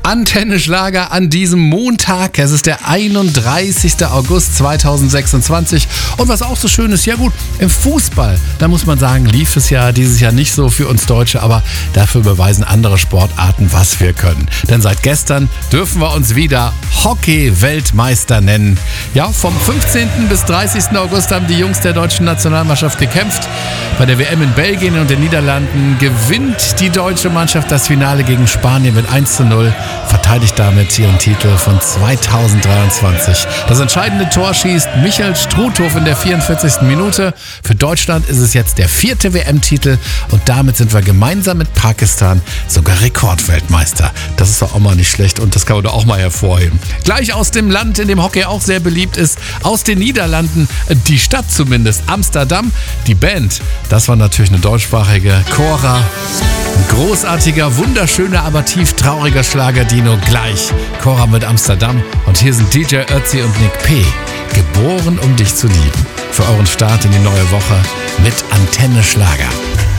Antenne Schlager an diesem Montag. Es ist der 31. August 2026. Und was auch so schön ist, ja gut, im Fußball, da muss man sagen, lief es ja dieses Jahr nicht so für uns Deutsche, aber dafür beweisen andere Sportarten, was wir können. Denn seit gestern dürfen wir uns wieder Hockey-Weltmeister nennen. Ja, vom 15. bis 30. August haben die Jungs der deutschen Nationalmannschaft gekämpft. Bei der WM in Belgien und den Niederlanden gewinnt die deutsche Mannschaft das Finale gegen Spanien mit 1:0. Verteidigt damit ihren Titel von 2023. Das entscheidende Tor schießt Michael Struthoff in der 44. Minute. Für Deutschland ist es jetzt der 4. WM-Titel und damit sind wir gemeinsam mit Pakistan sogar Rekordweltmeister. Das ist doch auch mal nicht schlecht und das kann man doch auch mal hervorheben. Gleich aus dem Land, in dem Hockey auch sehr beliebt ist, aus den Niederlanden, die Stadt zumindest, Amsterdam. Die Band, das war natürlich eine deutschsprachige Cora. Ein großartiger, wunderschöner, aber tief trauriger Schlager, Dino, gleich. Cora mit Amsterdam. Und hier sind DJ Ötzi und Nick P. Geboren, um dich zu lieben. Für euren Start in die neue Woche mit Antenne Schlager.